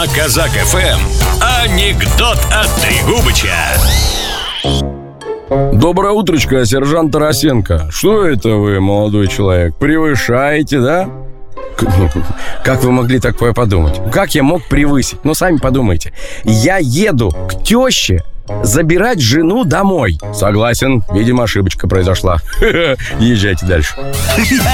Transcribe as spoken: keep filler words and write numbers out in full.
На Казак эф эм анекдот от Трегубыча. Доброе утречко, сержант Тарасенко. Что это вы, молодой человек, превышаете, да? Как вы могли такое подумать? Как я мог превысить? Ну, сами подумайте. Я еду к теще забирать жену домой. Согласен, видимо, ошибочка произошла. Езжайте дальше.